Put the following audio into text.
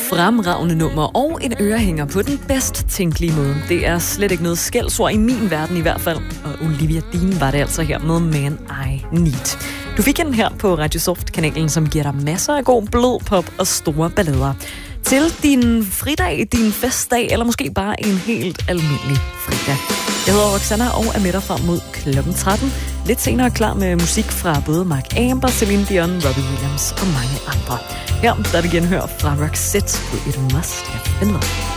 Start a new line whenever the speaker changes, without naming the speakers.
fremragende nummer og en ørehænger på den bedst tænkelige måde. Det er slet ikke noget skældsord i min verden i hvert fald. Og Olivia Dean var det altså her med Man I Need. Du fik den her på Radio Soft-kanalen, som giver dig masser af god blød pop og store ballader. Til din fridag, din festdag, eller måske bare en helt almindelig fridag. Jeg hedder Roxanna og er med dig frem mod klokken 13. Lidt senere klar med musik fra både Mark Amber, Celine Dion, Robbie Williams og mange andre. Her der er det genhør fra Roxette på et Must Have Been Love.